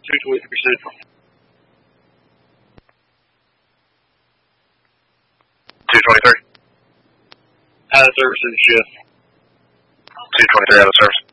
223%. 223. Out of service in the shift. 223 out of service.